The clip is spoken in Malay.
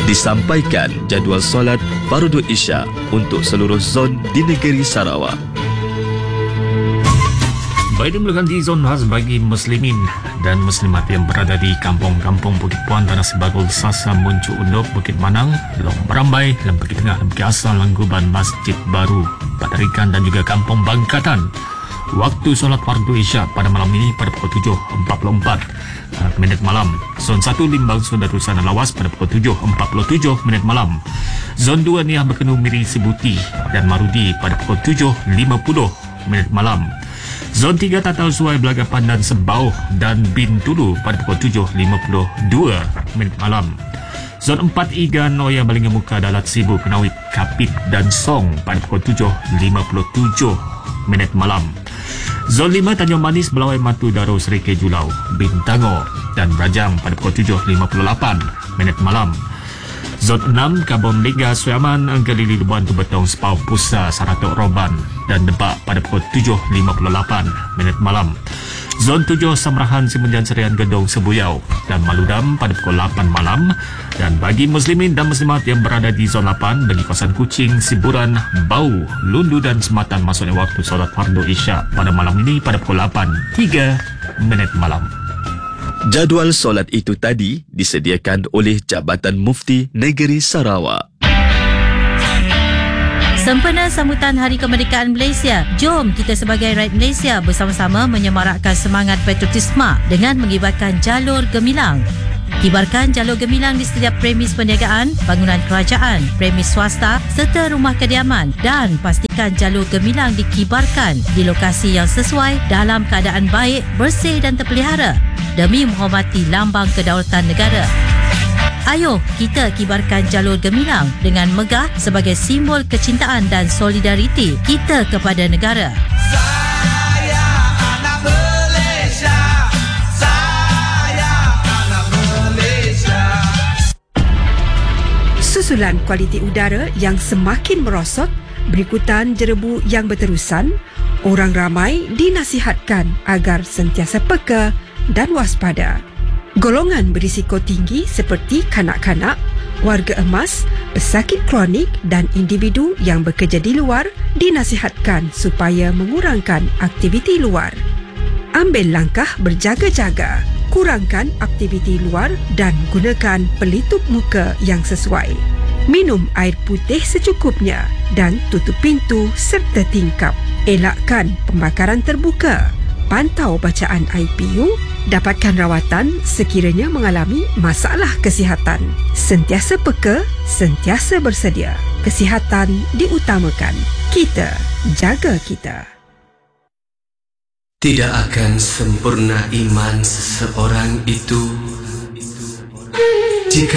Disampaikan jadual solat Fardu Isya untuk seluruh zon di negeri Sarawak. Baik, dimulakan di zon khas bagi muslimin dan muslimat yang berada di kampung-kampung Bukit Puan, Tanah Sebagul, Sasa, Muncuk, Undop, Bukit Manang, Long Berambai, Lembagi Tengah, Lembagi Asal, Langguban, Masjid Baru, Patarikan dan juga Kampung Bangkatan. Waktu solat Fardu Isya pada malam ini pada pukul 7.44 minit malam. Zon 1 Limbang Sunda Rusana Lawas pada pukul 7.47 minit malam. Zon 2 Niah Berkenu Miri Sibuti dan Marudi pada pukul 7.50 minit malam. Zon 3 Tatal Suai Belaga Pandan Sebauh dan Bintulu pada pukul 7.52 minit malam. Zon 4 Iga Noya Balingamuka Dalat Sibu Penawit Kapit dan Song pada pukul 7.57 minit malam. Zon 5 Tanjung Manis Belawai Matu Daro Serike Julau Bintango dan Rajang pada pukul 7.58 minit malam. Zon 6 Kabon Liga Suyaman Anggelili Luban Tubetong Sepau Pusa Saratok Roban dan Debak pada pukul 7.58 minit malam. Zon 7 Samrahan Simenjan Serian Gedong Sebuyau dan Maludam pada pukul 8 malam. Dan bagi muslimin dan muslimat yang berada di zon 8 bagi kawasan Kuching, Siburan, Bau, Lundu dan Sematan masuknya waktu solat Fardu Isya pada malam ini pada pukul 8.03 minit malam. Jadual solat itu tadi disediakan oleh Jabatan Mufti Negeri Sarawak. Sempena sambutan Hari Kemerdekaan Malaysia, jom kita sebagai rakyat Malaysia bersama-sama menyemarakkan semangat patriotisme dengan mengibarkan jalur gemilang. Kibarkan jalur gemilang di setiap premis perniagaan, bangunan kerajaan, premis swasta serta rumah kediaman dan pastikan jalur gemilang dikibarkan di lokasi yang sesuai dalam keadaan baik, bersih dan terpelihara demi menghormati lambang kedaulatan negara. Ayo kita kibarkan jalur gemilang dengan megah sebagai simbol kecintaan dan solidariti kita kepada negara. Saya anak Malaysia. Saya anak Malaysia. Susulan kualiti udara yang semakin merosot berikutan jerebu yang berterusan, orang ramai dinasihatkan agar sentiasa peka dan waspada. Golongan berisiko tinggi seperti kanak-kanak, warga emas, pesakit kronik dan individu yang bekerja di luar dinasihatkan supaya mengurangkan aktiviti luar. Ambil langkah berjaga-jaga, kurangkan aktiviti luar dan gunakan pelitup muka yang sesuai. Minum air putih secukupnya dan tutup pintu serta tingkap. Elakkan pembakaran terbuka. Pantau bacaan IPU, dapatkan rawatan sekiranya mengalami masalah kesihatan. Sentiasa peka, sentiasa bersedia. Kesihatan diutamakan. Kita jaga kita. Tidak akan sempurna iman seseorang itu jika